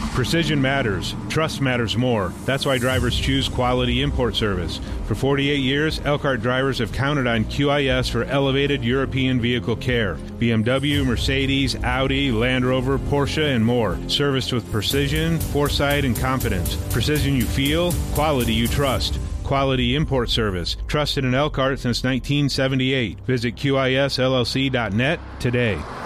Precision matters. Trust matters more. That's why drivers choose Quality Import Service. For 48 years, Elkhart drivers have counted on QIS for elevated European vehicle care. BMW, Mercedes, Audi, Land Rover, Porsche, and more. Serviced with precision, foresight, and confidence. Precision you feel, quality you trust. Quality Import Service. Trusted in Elkhart since 1978. Visit QISLLC.net today.